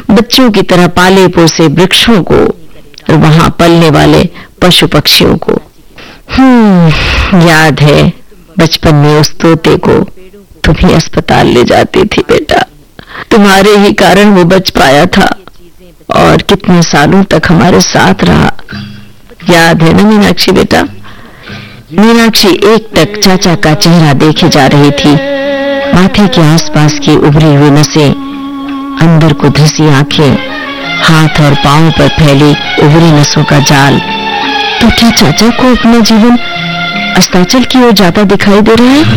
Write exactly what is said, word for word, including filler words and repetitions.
बच्चों की तरह पाले पोसे वृक्षों को और वहां पलने वाले पशु पक्षियों को। हम्म याद है बचपन में उस तोते को तुम ही अस्पताल ले जाती थी बेटा। तुम्हारे ही कारण वो बच पाया था और कितने सालों तक हमारे साथ रहा। याद है ना मीनाक्षी बेटा? मीनाक्षी एक टक चाचा का चेहरा देखे जा रही थी। माथे के आसपास की उभरी हुई नसें, अंदर को धसी आंखें, हाथ और पांव पर फैली उभरी नसों का जाल। तो क्या चाचा को अपना जीवन अस्ताचल की ओर जाता दिखाई दे रहा है?